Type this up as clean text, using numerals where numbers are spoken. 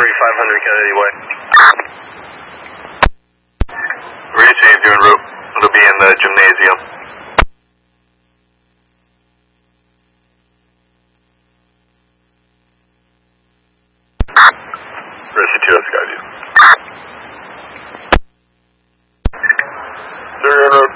500 Kennedy Way. Received you en route. It'll be in the gymnasium. Resi 2, that's got you. They're en route.